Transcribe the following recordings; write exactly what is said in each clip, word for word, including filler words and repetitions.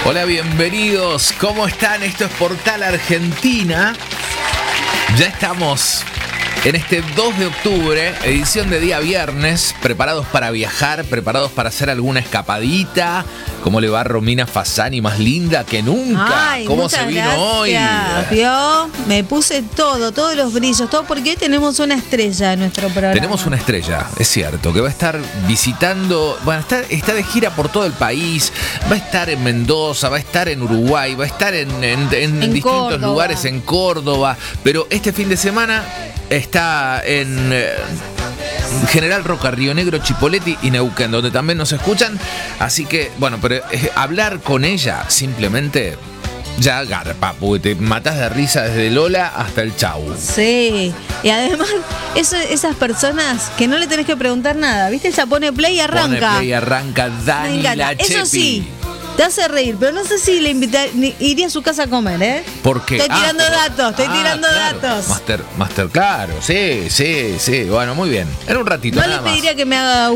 Hola, bienvenidos. ¿Cómo están? Esto es Portal Argentina. Ya estamos en este dos de octubre, edición de día viernes, preparados para viajar, preparados para hacer alguna escapadita. ¿Cómo le va a Romina Fasani, más linda que nunca? Ay, ¿Cómo se vino gracias. hoy? ¿Vio? Me puse todo, todos los brillos, todo porque hoy tenemos una estrella en nuestro programa. Tenemos una estrella, es cierto, que va a estar visitando, bueno, está, está de gira por todo el país, va a estar en Mendoza, va a estar en Uruguay, va a estar en, en, en, en distintos Córdoba. lugares, en Córdoba, pero este fin de semana está en eh, General Roca, Río Negro, Chipoleti y Neuquén, donde también nos escuchan. Así que, bueno, pero eh, hablar con ella simplemente ya garpa, porque te matas de risa desde Lola hasta el Chau. Sí, y además eso, esas personas que no le tenés que preguntar nada, ¿viste? Ella pone play y arranca. Pone play y arranca Me Dani encanta. la Eso Chepi. sí, te hace reír, pero no sé si le invita, ni- iría a su casa a comer, ¿eh? ¿Por qué? Estoy tirando pero- datos, estoy tirando claro. datos. Master, master, claro, sí, sí, sí. Bueno, muy bien. En un ratito, No nada le pediría más. que me haga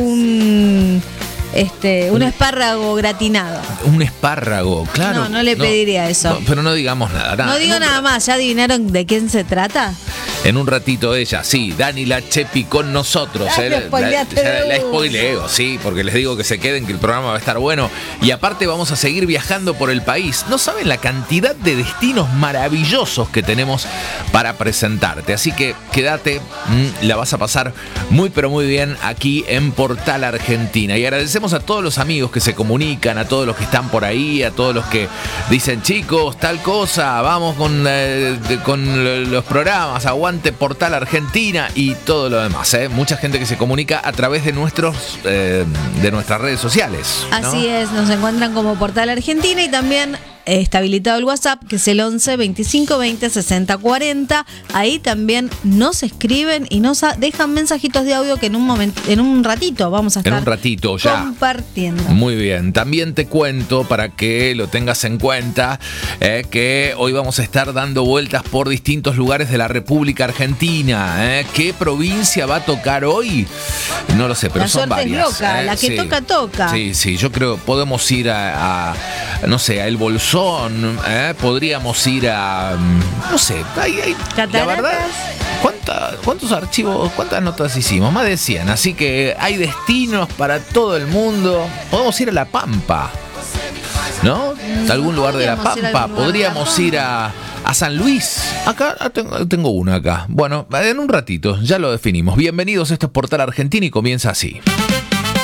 un este un espárrago gratinado. Un espárrago, claro. No, no le pediría eso. No, pero no digamos nada. nada. No digo En un- nada más, ¿ya adivinaron de quién se trata? En un ratito ella, sí, Dani la Chepi con nosotros. Ay, eh, me la, spoileaste ya de la una. spoileo, sí, porque les digo que se queden, que el programa va a estar bueno. Y aparte vamos a seguir viajando por el país. No saben la cantidad de destinos maravillosos que tenemos para presentarte. Así que quédate, mm, la vas a pasar muy pero muy bien aquí en Portal Argentina. Y agradecemos a todos los amigos que se comunican, a todos los que están por ahí, a todos los que dicen, chicos, tal cosa, vamos con, eh, de- con los programas, aguante Portal Argentina y todo lo demás, ¿eh? Mucha gente que se comunica a través de nuestros eh, de nuestras redes sociales, ¿no? Así es, nos encuentran como Portal Argentina y también eh, está habilitado el WhatsApp, que es el once veinticinco veinte sesenta cuarenta. Ahí también nos escriben y nos a- dejan mensajitos de audio que en un momento, en un ratito vamos a En estar un ratito ya. compartiendo. Muy bien, también te cuento para que lo tengas en cuenta eh, que hoy vamos a estar dando vueltas por distintos lugares de la República Argentina. eh. ¿Qué provincia va a tocar hoy? No lo sé, pero La son suerte es varias. loca, eh. la que Sí. toca, toca. Sí, sí, yo creo podemos ir a, a, no sé, a El Bolsón, eh. podríamos ir a, mm, no sé, hay, hay, la Cataratas. verdad, ¿cuánta- ¿cuántos archivos, cuántas notas hicimos? Más de cien, así que hay destinos para todo el mundo. Podemos ir a La Pampa, ¿no? A algún lugar de La Podríamos ir a Pampa. algún lugar de La Podríamos ir a, a San Luis. Acá ah, tengo, tengo una acá. Bueno, en un ratito, ya lo definimos. Bienvenidos, esto es Portal Argentina y comienza así.